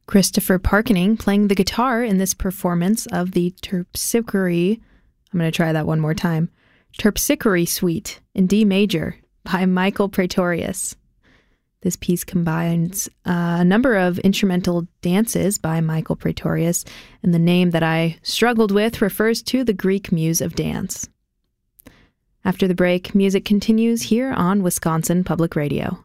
Christopher Parkening playing the guitar in this performance of the Terpsichore, I'm going to try that one more time, Terpsichore Suite in D major by Michael Praetorius. This piece combines a number of instrumental dances by Michael Praetorius, and the name that I struggled with refers to the Greek muse of dance. After the break, music continues here on Wisconsin Public Radio.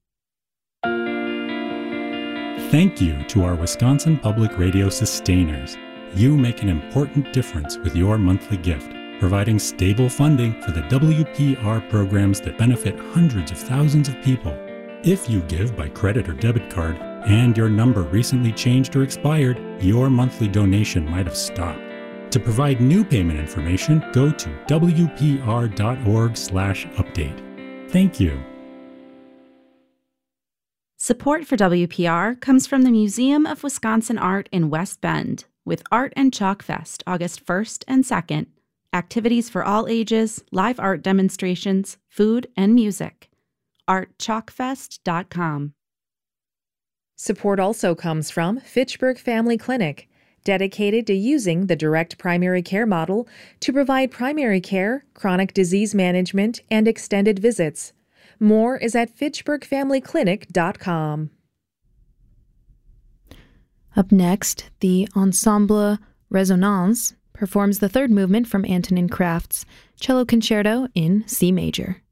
Thank you to our Wisconsin Public Radio sustainers. You make an important difference with your monthly gift, providing stable funding for the WPR programs that benefit hundreds of thousands of people. If you give by credit or debit card, and your number recently changed or expired, your monthly donation might have stopped. To provide new payment information, go to wpr.org/update. Thank you. Support for WPR comes from the Museum of Wisconsin Art in West Bend, with Art and Chalk Fest August 1st and 2nd. Activities for all ages, live art demonstrations, food, and music. artchalkfest.com. Support also comes from Fitchburg Family Clinic, dedicated to using the direct primary care model to provide primary care, chronic disease management, and extended visits. More is at fitchburgfamilyclinic.com. Up next, the Ensemble Résonance performs the third movement from Antonin Kraft's Cello Concerto in C major.